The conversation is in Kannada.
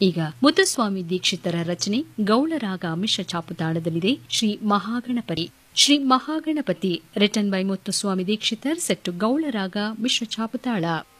ಈಗ ಮುತ್ತುಸ್ವಾಮಿ ದೀಕ್ಷಿತರ ರಚನೆ ಗೌಳರಾಗ ಮಿಶ್ರ ಚಾಪುತಾಳದಲ್ಲಿದೆ Shri Mahaganapati. Shri Mahaganapati written by Muthuswamy Dikshitar, set to ಗೌಳರಾಗ Mishra ಚಾಪುತಾಳ.